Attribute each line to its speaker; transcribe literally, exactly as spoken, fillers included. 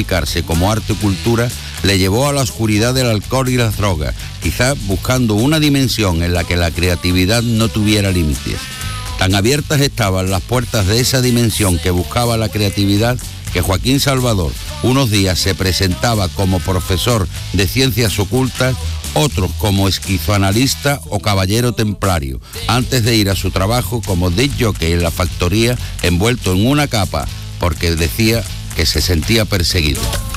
Speaker 1: reivindicarse como arte y cultura le llevó a la oscuridad del alcohol y las drogas, quizás buscando una dimensión en la que la creatividad no tuviera límites. Tan abiertas estaban las puertas de esa dimensión que buscaba la creatividad que Joaquín Salvador unos días se presentaba como profesor de ciencias ocultas, otros como esquizoanalista o caballero templario, antes de ir a su trabajo como disc jockey en la factoría envuelto en una capa porque decía que se sentía perseguido.